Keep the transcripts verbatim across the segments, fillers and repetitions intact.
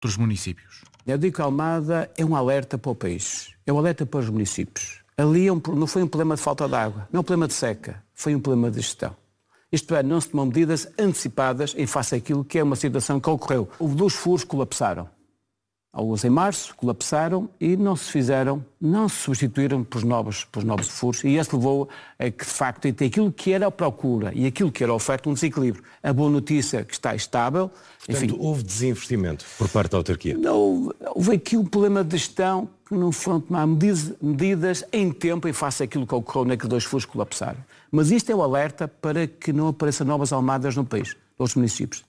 noutros municípios. Eu digo que a Almada é um alerta para o país, é um alerta para os municípios. Ali é um, não foi um problema de falta de água, não é um problema de seca, foi um problema de gestão. Isto é, não se tomam medidas antecipadas em face àquilo que é uma situação que ocorreu. Houve dois furos que colapsaram. Alguns em março colapsaram e não se fizeram, não se substituíram por novos, por novos furos. E isso levou a que, de facto, entre aquilo que era a procura e aquilo que era a oferta, um desequilíbrio. A boa notícia é que está estável. Portanto, enfim, houve desinvestimento por parte da autarquia? Não, houve, houve aqui um problema de gestão que não foram tomar medidas, medidas em tempo em face àquilo que ocorreu naqueles dois furos que colapsaram. Mas isto é o alerta para que não apareçam novas almadas no país, nos municípios.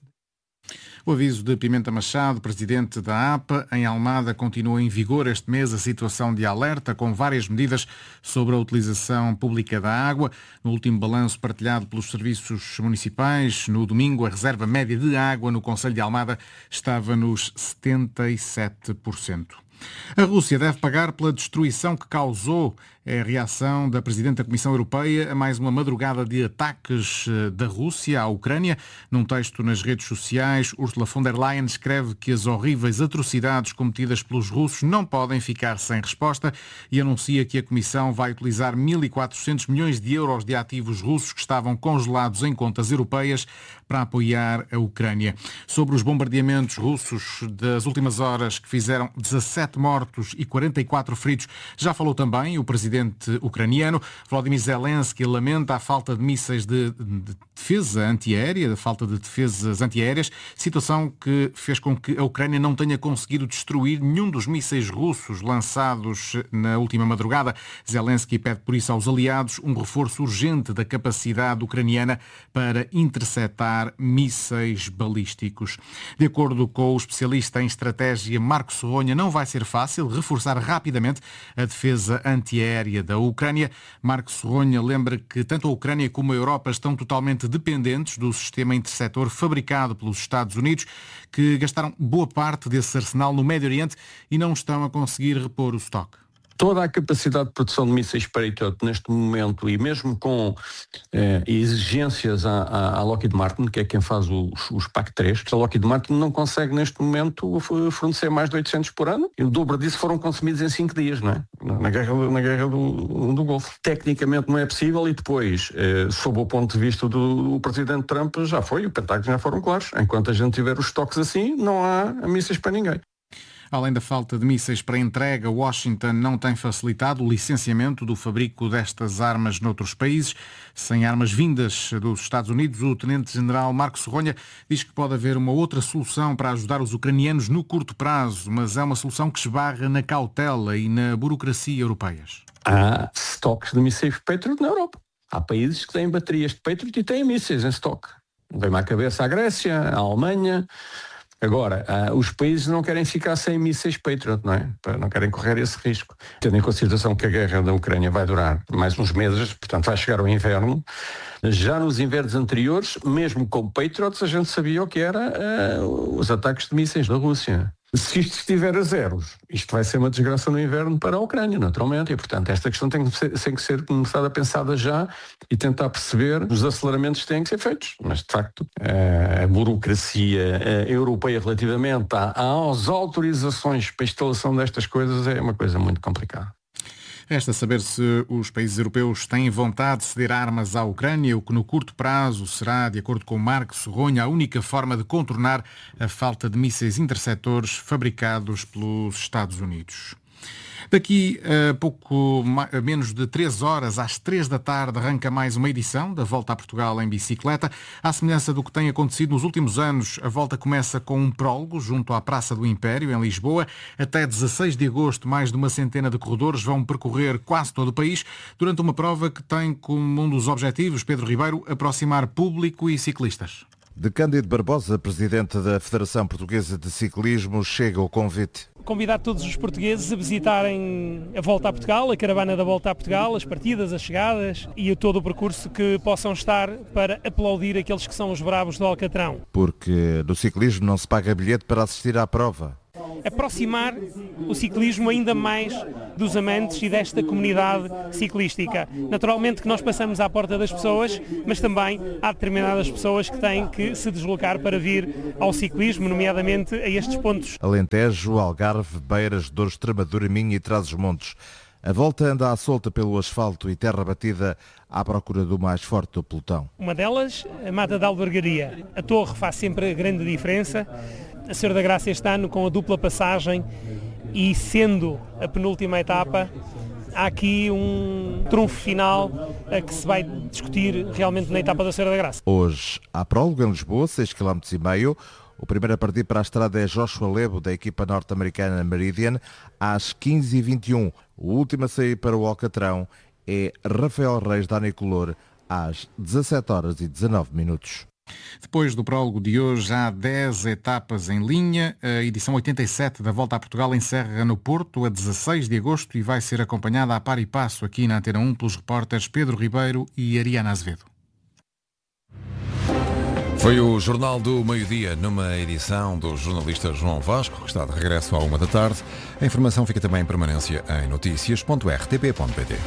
O aviso de Pimenta Machado, presidente da A P A, em Almada, continua em vigor este mês a situação de alerta, com várias medidas sobre a utilização pública da água. No último balanço partilhado pelos serviços municipais, no domingo, a reserva média de água no concelho de Almada estava nos setenta e sete por cento. A Rússia deve pagar pela destruição que causou. É a reação da Presidente da Comissão Europeia a mais uma madrugada de ataques da Rússia à Ucrânia. Num texto nas redes sociais, Ursula von der Leyen escreve que as horríveis atrocidades cometidas pelos russos não podem ficar sem resposta e anuncia que a Comissão vai utilizar mil e quatrocentos milhões de euros de ativos russos que estavam congelados em contas europeias para apoiar a Ucrânia. Sobre os bombardeamentos russos das últimas horas que fizeram dezassete mortos e quarenta e quatro feridos, já falou também o presidente ucraniano. Volodymyr Zelensky lamenta a falta de mísseis de, de defesa antiaérea, a falta de defesas antiaéreas, situação que fez com que a Ucrânia não tenha conseguido destruir nenhum dos mísseis russos lançados na última madrugada. Zelensky pede por isso aos aliados um reforço urgente da capacidade ucraniana para interceptar mísseis balísticos. De acordo com o especialista em estratégia Marco Sorronha, não vai ser fácil reforçar rapidamente a defesa antiaérea da Ucrânia. Marco Sorronha lembra que tanto a Ucrânia como a Europa estão totalmente dependentes do sistema interceptor fabricado pelos Estados Unidos, que gastaram boa parte desse arsenal no Médio Oriente e não estão a conseguir repor o estoque. Toda a capacidade de produção de mísseis Patriot neste momento, e mesmo com eh, exigências à, à, à Lockheed Martin, que é quem faz os, os P A C três, a Lockheed Martin não consegue neste momento fornecer mais de oitocentos por ano, e o dobro disso foram consumidos em cinco dias, não é? Na guerra, na guerra do, do Golfo. Tecnicamente não é possível e depois, eh, sob o ponto de vista do, do Presidente Trump, já foi, o Pentágono já foram claros. Enquanto a gente tiver os estoques assim, não há mísseis para ninguém. Além da falta de mísseis para entrega, Washington não tem facilitado o licenciamento do fabrico destas armas noutros países. Sem armas vindas dos Estados Unidos, o Tenente-General Marco Sorronha diz que pode haver uma outra solução para ajudar os ucranianos no curto prazo, mas é uma solução que esbarra na cautela e na burocracia europeias. Há estoques de mísseis Patriot na Europa. Há países que têm baterias de Patriot e têm mísseis em estoque. Vem-me à cabeça a Grécia, a Alemanha. Agora, uh, os países não querem ficar sem mísseis Patriot, não é? Não querem correr esse risco. Tendo em consideração que a guerra da Ucrânia vai durar mais uns meses, portanto vai chegar ao inverno. Já nos invernos anteriores, mesmo com Patriots, a gente sabia o que era uh, os ataques de mísseis da Rússia. Se isto estiver a zeros, isto vai ser uma desgraça no inverno para a Ucrânia, naturalmente, e portanto esta questão tem que ser, tem que ser começada a pensada já e tentar perceber os aceleramentos que têm que ser feitos. Mas de facto, a burocracia europeia relativamente às autorizações para a instalação destas coisas é uma coisa muito complicada. Resta saber se os países europeus têm vontade de ceder armas à Ucrânia, o que no curto prazo será, de acordo com Marco Sorronha, a única forma de contornar a falta de mísseis interceptores fabricados pelos Estados Unidos. Daqui a pouco a menos de três horas, às três da tarde, arranca mais uma edição da Volta a Portugal em bicicleta. À semelhança do que tem acontecido nos últimos anos, a volta começa com um prólogo junto à Praça do Império, em Lisboa. Até dezasseis de agosto, mais de uma centena de corredores vão percorrer quase todo o país, durante uma prova que tem como um dos objetivos, Pedro Ribeiro, aproximar público e ciclistas. De Cândido Barbosa, presidente da Federação Portuguesa de Ciclismo, chega o convite. Convidar todos os portugueses a visitarem a Volta a Portugal, a caravana da Volta a Portugal, as partidas, as chegadas e todo o percurso que possam estar para aplaudir aqueles que são os bravos do Alcatrão. Porque no ciclismo não se paga bilhete para assistir à prova. aproximar o ciclismo ainda mais dos amantes e desta comunidade ciclística. Naturalmente que nós passamos à porta das pessoas, mas também há determinadas pessoas que têm que se deslocar para vir ao ciclismo, nomeadamente a estes pontos. Alentejo, Algarve, Beiras, Douro, Extremadura, Minho e Trás-os-Montes. A volta anda à solta pelo asfalto e terra batida à procura do mais forte do pelotão. Uma delas, a Mata da Albergaria. A Torre faz sempre a grande diferença. A Senhora da Graça este ano com a dupla passagem e sendo a penúltima etapa, há aqui um trunfo final a que se vai discutir realmente na etapa da Senhora da Graça. Hoje há prólogo em Lisboa, seis vírgula cinco quilómetros. O primeiro a partir para a estrada é Joshua Lebo, da equipa norte-americana Meridian, às quinze e vinte e um. O último a sair para o Alcatrão é Rafael Reis, da Anicolor, às dezassete horas e dezanove minutos. Depois do prólogo de hoje, há dez etapas em linha. A edição oitenta e sete da Volta a Portugal encerra no Porto a dezasseis de agosto e vai ser acompanhada a par e passo aqui na Antena um pelos repórteres Pedro Ribeiro e Ariana Azevedo. Foi o Jornal do Meio-Dia, numa edição do jornalista João Vasco, que está de regresso à uma da tarde. A informação fica também em permanência em notícias ponto r t p ponto p t.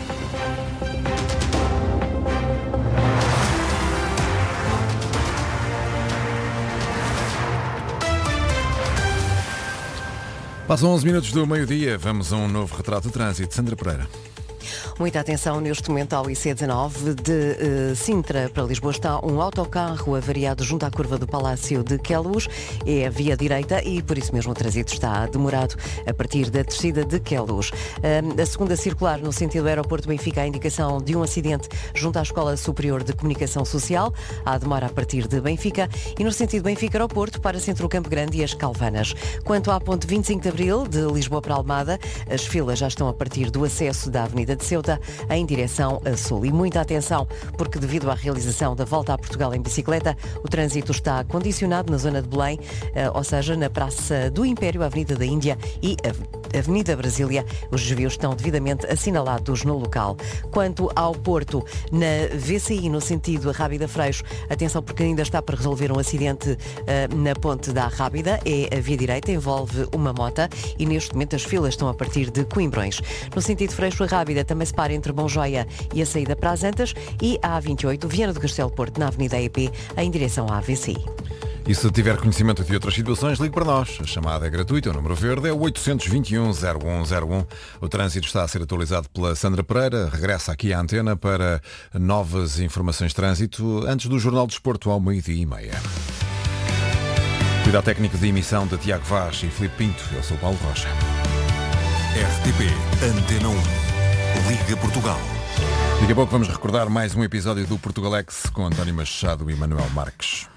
Passam onze minutos do meio-dia, vamos a um novo retrato de trânsito. Sandra Pereira. Muita atenção neste momento ao I C dezanove de uh, Sintra para Lisboa. Está um autocarro avariado junto à curva do Palácio de Queluz. É a via direita e por isso mesmo o trânsito está demorado a partir da descida de Queluz. Uh, a segunda circular no sentido aeroporto Benfica, a indicação de um acidente junto à Escola Superior de Comunicação Social. Há demora a partir de Benfica e no sentido Benfica-Aeroporto para Centro Campo Grande e as Calvanas. Quanto à ponte vinte e cinco de Abril, de Lisboa para Almada, as filas já estão a partir do acesso da Avenida de Ceuta em direção a sul. E muita atenção, porque devido à realização da Volta a Portugal em bicicleta, o trânsito está condicionado na zona de Belém, ou seja, na Praça do Império, Avenida da Índia e a Avenida Brasília. Os desvios estão devidamente assinalados no local. Quanto ao Porto, na V C I, no sentido Rábida-Freixo, atenção porque ainda está para resolver um acidente uh, na ponte da Rábida. É a via direita, envolve uma mota e neste momento as filas estão a partir de Coimbrões. No sentido Freixo-Rábida também se para entre Bonjoia e a saída para as Antas e a A vinte e oito, Viana do Castelo Porto, na Avenida E P, em direção à V C I. E se tiver conhecimento de outras situações, ligue para nós. A chamada é gratuita, o número verde é o oito dois um, zero um zero um. O trânsito está a ser atualizado pela Sandra Pereira. Regressa aqui à antena para novas informações de trânsito antes do Jornal do Desporto ao meio-dia e meia. Cuidado técnico de emissão de Tiago Vaz e Filipe Pinto. Eu sou o Paulo Rocha. R T P Antena um. Liga Portugal. Daqui a pouco vamos recordar mais um episódio do Portugalex com António Machado e Manuel Marques.